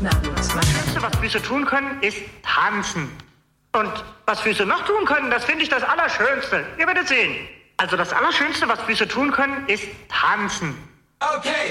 Nachwuchs. Das Schönste, was Füße tun können, ist tanzen. Und was Füße noch tun können, das finde ich das Allerschönste. Ihr werdet sehen. Also das Allerschönste, was Füße tun können, ist tanzen. Okay.